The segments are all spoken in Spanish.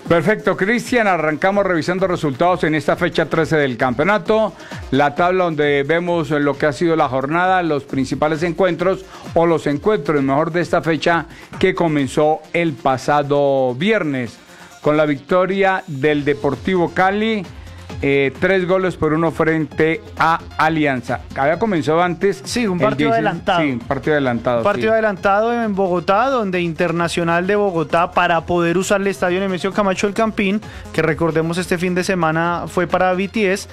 Perfecto, Cristian, arrancamos revisando resultados en esta fecha 13 del campeonato, la tabla donde vemos lo que ha sido la jornada, los principales encuentros o los encuentros mejor de esta fecha que comenzó el pasado viernes con la victoria del Deportivo Cali. 3-1 frente a Alianza. Había comenzado antes. Sí, un partido adelantado. Sí, un partido adelantado. Un partido adelantado en Bogotá, donde Internacional de Bogotá, para poder usar el estadio Nemesio Camacho El Campín, que recordemos este fin de semana fue para BTS,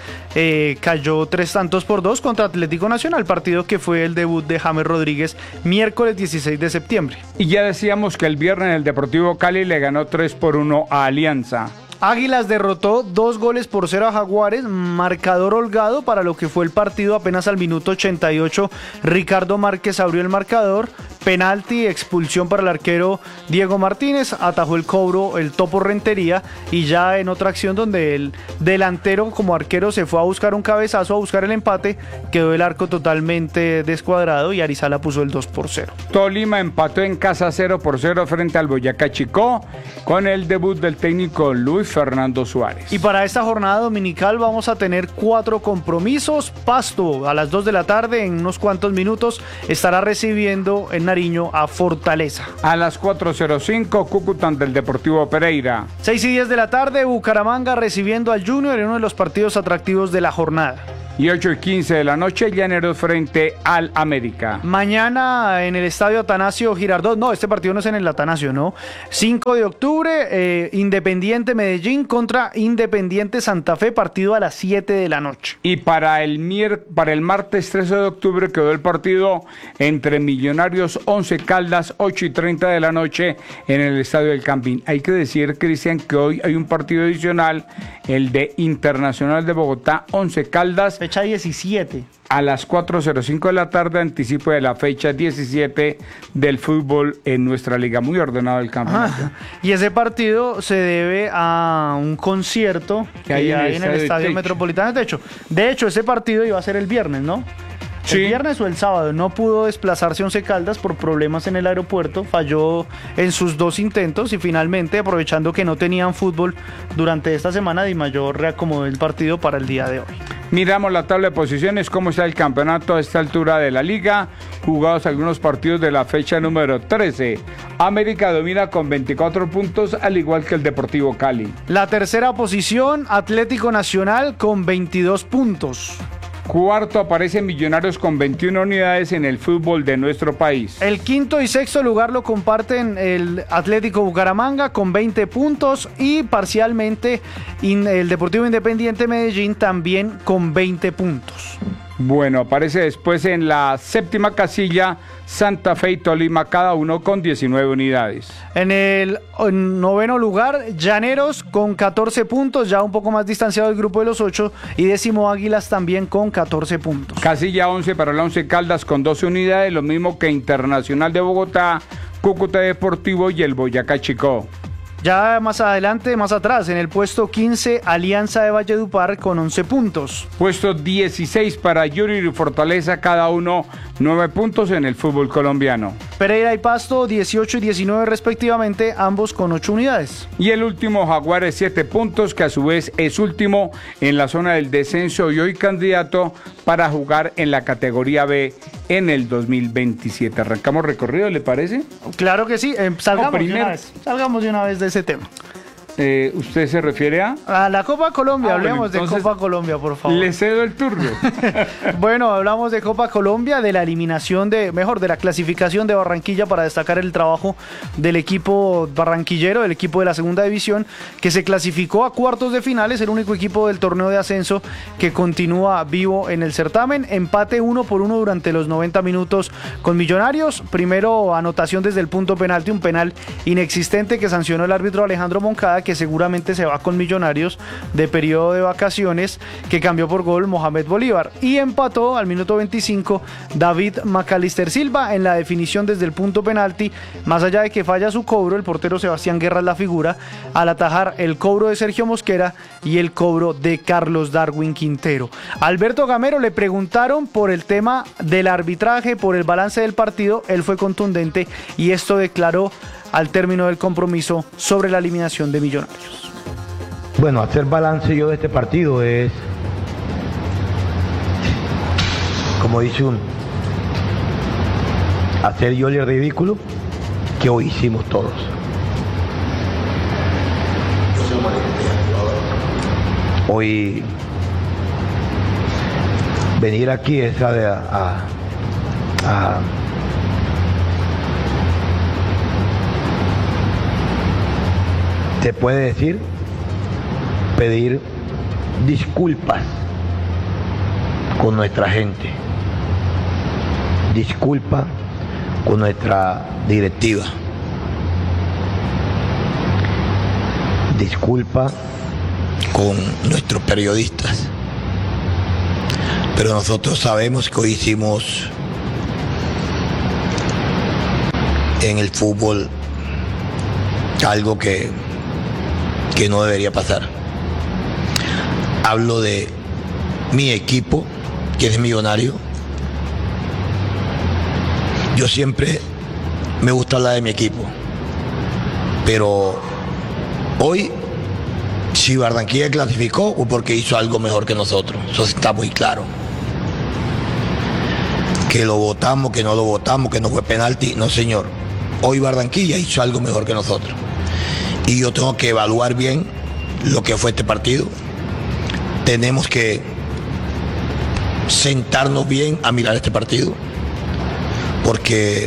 cayó 3-2 contra Atlético Nacional, partido que fue el debut de James Rodríguez miércoles 16 de septiembre. Y ya decíamos que el viernes el Deportivo Cali le ganó 3-1 a Alianza. Águilas derrotó 2-0 a Jaguares, marcador holgado para lo que fue el partido. Apenas al minuto 88 Ricardo Márquez abrió el marcador, penalti, expulsión para el arquero Diego Martínez, atajó el cobro el Topo Rentería, y ya en otra acción donde el delantero como arquero se fue a buscar un cabezazo, a buscar el empate, quedó el arco totalmente descuadrado y Arizala puso el 2-0. Tolima empató en casa 0-0 frente al Boyacá Chicó con el debut del técnico Luis Fernando Suárez. Y para esta jornada dominical vamos a tener 4 compromisos. Pasto a las 2 de la tarde, en unos cuantos minutos, estará recibiendo en Nariño a Fortaleza. A las 4:05 Cúcuta del Deportivo Pereira. 6:10 de la tarde, Bucaramanga recibiendo al Junior en uno de los partidos atractivos de la jornada. Y 8:15 de la noche, Llaneros frente al América. Mañana en el estadio Atanasio Girardot, no, este partido no es en el Atanasio, ¿no? 5 de octubre, Independiente Medellín contra Independiente Santa Fe, partido a las 7 de la noche. Y para el martes 13 de octubre quedó el partido entre Millonarios 11 Caldas, 8:30 de la noche en el estadio del Campín. Hay que decir, Cristian, que hoy hay un partido adicional, el de Internacional de Bogotá, 11 Caldas. Fecha 17. A las 4:05 de la tarde, anticipo de la fecha 17 del fútbol en nuestra liga. Muy ordenado el campeonato. Y ese partido se debe a un concierto que hay en el Estadio Metropolitano. De hecho, ese partido iba a ser el viernes, ¿no? Sí. El viernes o el sábado. No pudo desplazarse Once Caldas por problemas en el aeropuerto, falló en sus 2 intentos y finalmente, aprovechando que no tenían fútbol durante esta semana, Di Mayor reacomodó el partido para el día de hoy. Miramos la tabla de posiciones, cómo está el campeonato a esta altura de la liga. Jugados algunos partidos de la fecha número 13. América domina con 24 puntos, al igual que el Deportivo Cali. La tercera posición, Atlético Nacional con 22 puntos. Cuarto aparece Millonarios con 21 unidades en el fútbol de nuestro país. El quinto y sexto lugar lo comparten el Atlético Bucaramanga con 20 puntos y parcialmente el Deportivo Independiente Medellín también con 20 puntos. Bueno, aparece después en la séptima casilla Santa Fe y Tolima, cada uno con 19 unidades. En el noveno lugar, Llaneros con 14 puntos, ya un poco más distanciado del grupo de los 8, y décimo Águilas también con 14 puntos. Casilla 11 para el 11 Caldas con 12 unidades, lo mismo que Internacional de Bogotá, Cúcuta Deportivo y el Boyacá Chicó. Ya más adelante, más atrás, en el puesto 15, Alianza de Valledupar con 11 puntos. Puesto 16 para Junior y Fortaleza, cada uno 9 puntos en el fútbol colombiano. Pereira y Pasto 18 y 19 respectivamente, ambos con 8 unidades. Y el último Jaguares 7 puntos, que a su vez es último en la zona del descenso y hoy candidato para jugar en la categoría B en el 2027. ¿Arrancamos recorrido, le parece? Claro que sí, salgamos de una vez de ese tema. ¿Usted se refiere a la Copa Colombia? Hablemos bueno, de Copa Colombia, por favor. Le cedo el turno. Bueno, hablamos de Copa Colombia, de la eliminación de la clasificación de Barranquilla, para destacar el trabajo del equipo barranquillero, del equipo de la segunda división, que se clasificó a cuartos de finales, el único equipo del torneo de ascenso que continúa vivo en el certamen. Empate 1-1 durante los 90 minutos con Millonarios. Primero anotación desde el punto penalti, un penal inexistente que sancionó el árbitro Alejandro Moncada, que seguramente se va con Millonarios de periodo de vacaciones, que cambió por gol Mohamed Bolívar, y empató al minuto 25 David Macalister Silva en la definición desde el punto penalti. Más allá de que falla su cobro, el portero Sebastián Guerra es la figura al atajar el cobro de Sergio Mosquera y el cobro de Carlos Darwin Quintero. Alberto Gamero le preguntaron por el tema del arbitraje, por el balance del partido, él fue contundente y esto declaró al término del compromiso sobre la eliminación de Millonarios. Bueno, hacer balance yo de este partido es, como dice hacer yo el ridículo que hoy hicimos todos. Hoy venir aquí es te puede decir, pedir disculpas con nuestra gente, disculpa con nuestra directiva, disculpa con nuestros periodistas, pero nosotros sabemos que hoy hicimos en el fútbol algo que no debería pasar. Hablo de mi equipo, que es Millonario. Yo siempre me gusta hablar de mi equipo, pero hoy, si Barranquilla clasificó o porque hizo algo mejor que nosotros, eso está muy claro. Que lo votamos, que no lo votamos, que no fue penalti, no señor. Hoy Barranquilla hizo algo mejor que nosotros. Y yo tengo que evaluar bien lo que fue este partido. Tenemos que sentarnos bien a mirar este partido, porque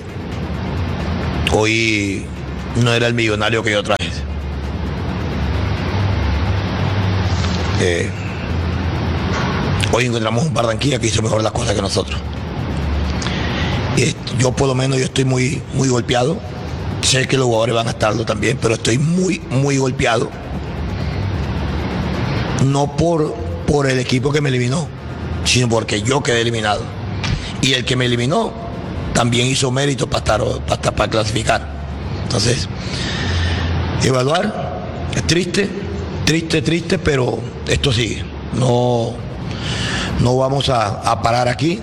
hoy no era el Millonario que yo traje. Hoy encontramos un Barranquilla que hizo mejor las cosas que nosotros. Yo por lo menos yo estoy muy golpeado. Sé que los jugadores van a estarlo también, pero estoy muy golpeado. No por el equipo que me eliminó, sino porque yo quedé eliminado. Y el que me eliminó también hizo mérito para clasificar. Entonces, evaluar, es triste, pero esto sigue. No vamos a parar aquí.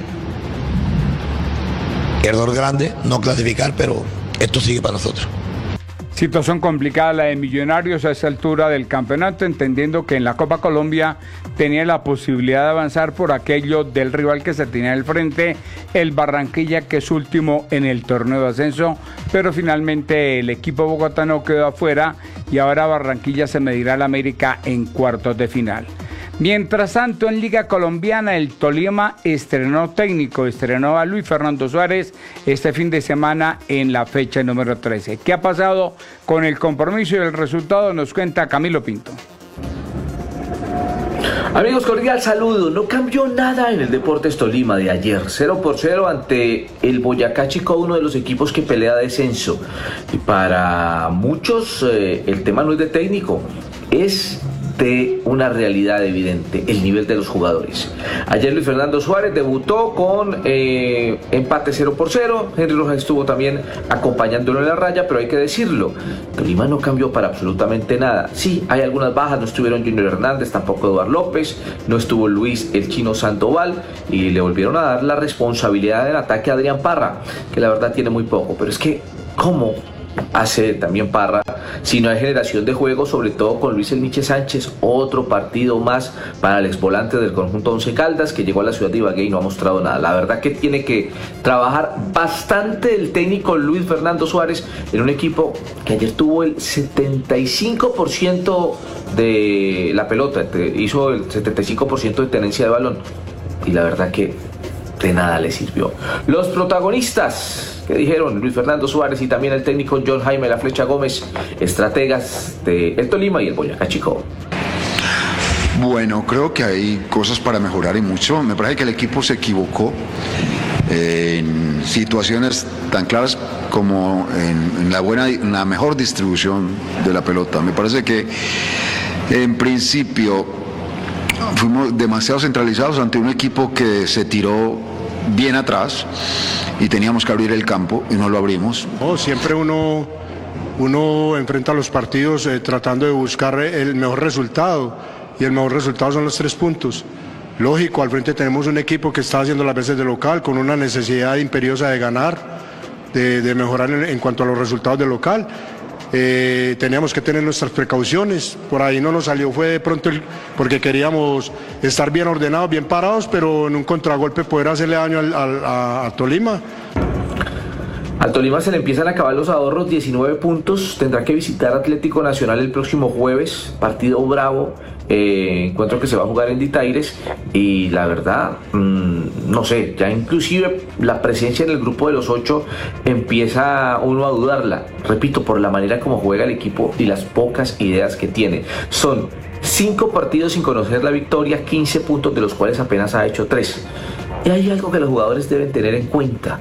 Error grande, no clasificar, pero esto sigue para nosotros. Situación complicada la de Millonarios a esta altura del campeonato, entendiendo que en la Copa Colombia tenía la posibilidad de avanzar por aquello del rival que se tenía al frente, el Barranquilla, que es último en el torneo de ascenso, pero finalmente el equipo bogotano quedó afuera y ahora Barranquilla se medirá al América en cuartos de final. Mientras tanto, en Liga Colombiana, el Tolima estrenó a Luis Fernando Suárez este fin de semana en la fecha número 13. ¿Qué ha pasado con el compromiso y el resultado? Nos cuenta Camilo Pinto. Amigos, cordial saludo. No cambió nada en el Deportes Tolima de ayer. 0-0 ante el Boyacá Chicó, uno de los equipos que pelea descenso. Y para muchos el tema no es de técnico, es de una realidad evidente, el nivel de los jugadores. Ayer Luis Fernando Suárez debutó con empate 0-0. Henry Rojas estuvo también acompañándolo en la raya, pero hay que decirlo, Tolima no cambió para absolutamente nada. Sí, hay algunas bajas, no estuvieron Junior Hernández, tampoco Eduardo López, no estuvo Luis el Chino Sandoval, y le volvieron a dar la responsabilidad del ataque a Adrián Parra, que la verdad tiene muy poco, pero es que, ¿cómo hace también Parra si no hay generación de juego, sobre todo con Luis El Miche Sánchez? Otro partido más para el exvolante del conjunto Once Caldas, que llegó a la ciudad de Ibagué y no ha mostrado nada. La verdad que tiene que trabajar bastante el técnico Luis Fernando Suárez en un equipo que ayer tuvo el 75% de la pelota, hizo el 75% de tenencia de balón, y la verdad que de nada le sirvió. Los protagonistas que dijeron Luis Fernando Suárez y también el técnico John Jaime La Flecha Gómez, estrategas de el Tolima y el Boyacá Chicó. Bueno, creo que hay cosas para mejorar y mucho. Me parece que el equipo se equivocó en situaciones tan claras como en la mejor distribución de la pelota. Me parece que en principio fuimos demasiado centralizados ante un equipo que se tiró bien atrás y teníamos que abrir el campo y no lo abrimos. Siempre uno enfrenta los partidos tratando de buscar el mejor resultado, y el mejor resultado son los 3 puntos. Lógico, al frente tenemos un equipo que está haciendo las veces de local, con una necesidad imperiosa de ganar, de mejorar en cuanto a los resultados de local, teníamos que tener nuestras precauciones, por ahí no nos salió, fue de pronto porque queríamos estar bien ordenados, bien parados, pero en un contragolpe poder hacerle daño a Tolima. Al Tolima se le empiezan a acabar los ahorros, 19 puntos, tendrá que visitar Atlético Nacional el próximo jueves, partido bravo, encuentro que se va a jugar en Ditaires, y la verdad, no sé, ya inclusive la presencia en el grupo de los 8 empieza uno a dudarla, repito, por la manera como juega el equipo y las pocas ideas que tiene. Son 5 partidos sin conocer la victoria, 15 puntos de los cuales apenas ha hecho 3. Y hay algo que los jugadores deben tener en cuenta.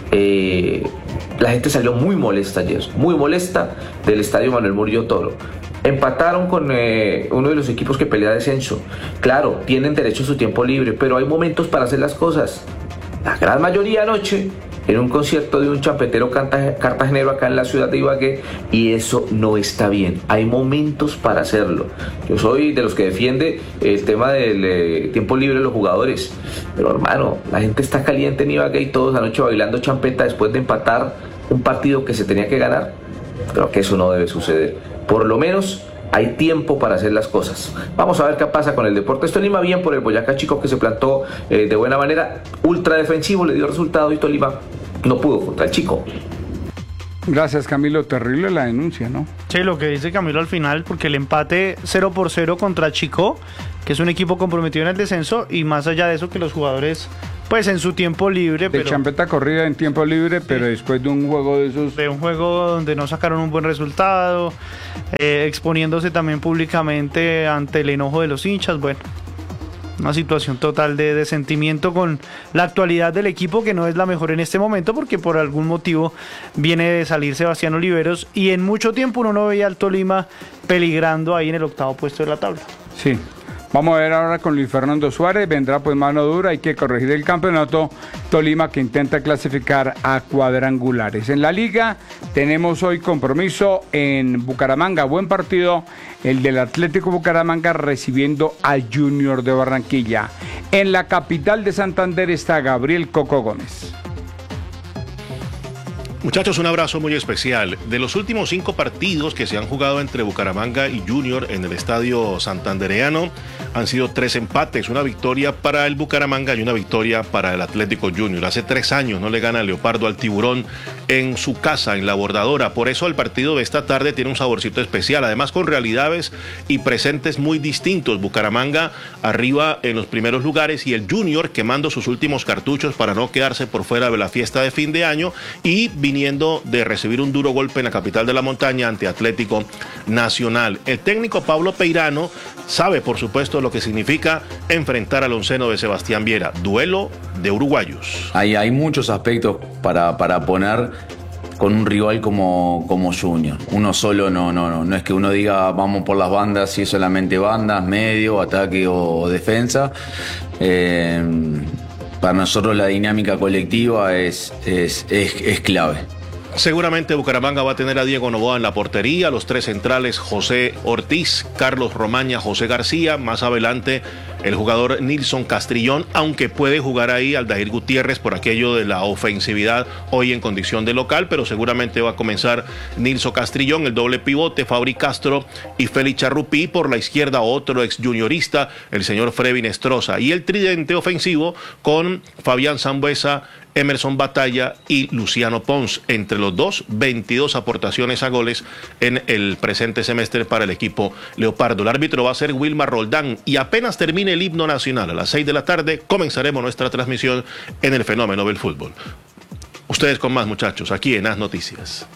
La gente salió muy molesta ayer, muy molesta del estadio Manuel Murillo Toro. Empataron con uno de los equipos que pelea descenso. Claro, tienen derecho a su tiempo libre, pero hay momentos para hacer las cosas. La gran mayoría anoche en un concierto de un champetero cartagenero acá en la ciudad de Ibagué, y eso no está bien. Hay momentos para hacerlo. Yo soy de los que defiende el tema del tiempo libre de los jugadores, pero hermano, la gente está caliente en Ibagué y todos anoche bailando champeta después de empatar un partido que se tenía que ganar. Creo que eso no debe suceder. Por lo menos hay tiempo para hacer las cosas. Vamos a ver qué pasa con el Deportes Tolima. Bien por el Boyacá Chico, que se plantó de buena manera, ultra defensivo, le dio resultado, y Tolima no pudo contra el Chico. Gracias, Camilo. Terrible la denuncia, ¿no? Sí, lo que dice Camilo al final, porque el empate 0-0 contra Chico, que es un equipo comprometido en el descenso, y más allá de eso, que los jugadores, pues en su tiempo libre, de champeta corrida en tiempo libre, sí, pero después de un juego de esos... De un juego donde no sacaron un buen resultado, exponiéndose también públicamente ante el enojo de los hinchas, bueno, una situación total de sentimiento con la actualidad del equipo, que no es la mejor en este momento, porque por algún motivo viene de salir Sebastián Oliveros, y en mucho tiempo uno no veía al Tolima peligrando ahí en el 8º puesto de la tabla. Sí. Vamos a ver ahora con Luis Fernando Suárez, vendrá pues mano dura, hay que corregir el campeonato. Tolima, que intenta clasificar a cuadrangulares. En la liga tenemos hoy compromiso en Bucaramanga, buen partido, el del Atlético Bucaramanga recibiendo al Junior de Barranquilla. En la capital de Santander está Gabriel Coco Gómez. Muchachos, un abrazo muy especial. De los últimos 5 partidos que se han jugado entre Bucaramanga y Junior en el estadio santandereano, han sido 3 empates, una victoria para el Bucaramanga y una victoria para el Atlético Junior. Hace 3 años no le gana el Leopardo al Tiburón en su casa, en la Bordadora. Por eso el partido de esta tarde tiene un saborcito especial, además con realidades y presentes muy distintos. Bucaramanga arriba en los primeros lugares y el Junior quemando sus últimos cartuchos para no quedarse por fuera de la fiesta de fin de año, y viniendo de recibir un duro golpe en la capital de la montaña ante Atlético Nacional. El técnico Pablo Peirano sabe, por supuesto, lo que significa enfrentar al onceno de Sebastián Viera. Duelo de uruguayos. Hay muchos aspectos para poner con un rival como Junior. Uno solo no es que uno diga vamos por las bandas, si es solamente bandas, medio, ataque o defensa. Para nosotros la dinámica colectiva es clave. Seguramente Bucaramanga va a tener a Diego Noboa en la portería, los 3 centrales José Ortiz, Carlos Romaña, José García, más adelante el jugador Nilson Castrillón, aunque puede jugar ahí Aldair Gutiérrez por aquello de la ofensividad hoy en condición de local, pero seguramente va a comenzar Nilson Castrillón, el doble pivote, Fabri Castro y Félix Charrupí, por la izquierda otro ex juniorista, el señor Frevin Estroza, y el tridente ofensivo con Fabián Sambuesa, Emerson Batalla y Luciano Pons. Entre los dos, 22 aportaciones a goles en el presente semestre para el equipo Leopardo. El árbitro va a ser Wilmar Roldán, y apenas termine el himno nacional a las 6 de la tarde, comenzaremos nuestra transmisión en el fenómeno del fútbol. Ustedes con más, muchachos, aquí en As Noticias.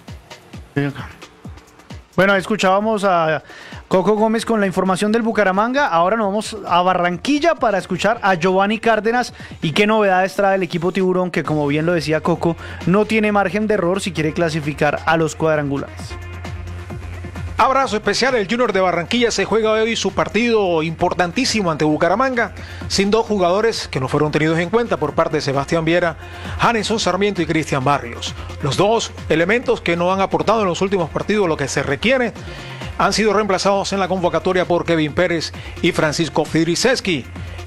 Bueno, escuchábamos a Coco Gómez con la información del Bucaramanga. Ahora nos vamos a Barranquilla para escuchar a Giovanni Cárdenas y qué novedades trae el equipo Tiburón, que, como bien lo decía Coco, no tiene margen de error si quiere clasificar a los cuadrangulares. Abrazo especial. El Junior de Barranquilla se juega hoy su partido importantísimo ante Bucaramanga, sin 2 jugadores que no fueron tenidos en cuenta por parte de Sebastián Viera, Hanenson Sarmiento y Cristian Barrios. Los 2 elementos que no han aportado en los últimos partidos lo que se requiere han sido reemplazados en la convocatoria por Kevin Pérez y Francisco Fidriceski.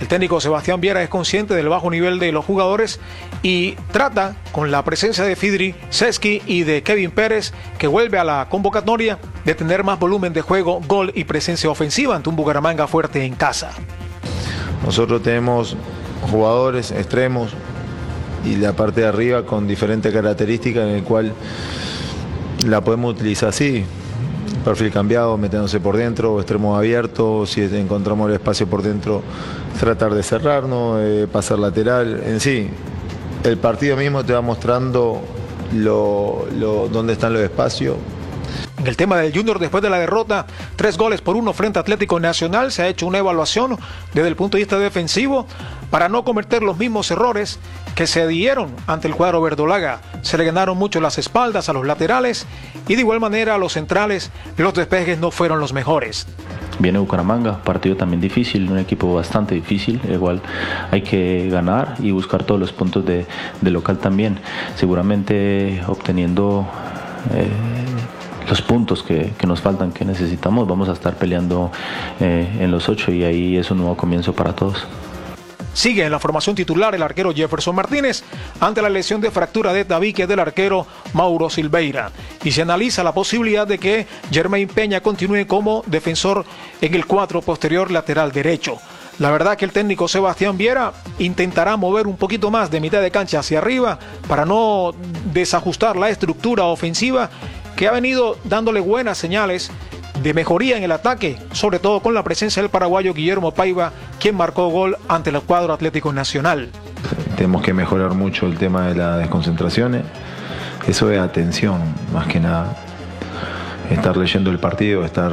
El técnico Sebastián Viera es consciente del bajo nivel de los jugadores y trata, con la presencia de Fidri, Seski y de Kevin Pérez, que vuelve a la convocatoria, de tener más volumen de juego, gol y presencia ofensiva ante un Bucaramanga fuerte en casa. Nosotros tenemos jugadores extremos y la parte de arriba con diferentes características en el cual la podemos utilizar así. Perfil cambiado, metiéndose por dentro, extremo abierto, si encontramos el espacio por dentro, tratar de cerrarnos, pasar lateral. En sí, el partido mismo te va mostrando dónde están los espacios. En el tema del Junior, después de la derrota 3-1 frente a Atlético Nacional, se ha hecho una evaluación desde el punto de vista defensivo para no cometer los mismos errores que se dieron ante el cuadro verdolaga. Se le ganaron mucho las espaldas a los laterales y de igual manera a los centrales los despejes no fueron los mejores. Viene Bucaramanga, partido también difícil, un equipo bastante difícil, igual hay que ganar y buscar todos los puntos de local también, seguramente obteniendo los puntos que nos faltan, que necesitamos, vamos a estar peleando en los 8 y ahí es un nuevo comienzo para todos. Sigue en la formación titular el arquero Jefferson Martínez ante la lesión de fractura de tabique del arquero Mauro Silveira. Y se analiza la posibilidad de que Jermaine Peña continúe como defensor en el cuadro posterior lateral derecho. La verdad que el técnico Sebastián Viera intentará mover un poquito más de mitad de cancha hacia arriba para no desajustar la estructura ofensiva que ha venido dándole buenas señales de mejoría en el ataque, sobre todo con la presencia del paraguayo Guillermo Paiva, quien marcó gol ante el cuadro Atlético Nacional. Tenemos que mejorar mucho el tema de las desconcentraciones. Eso es atención, más que nada. Estar leyendo el partido, estar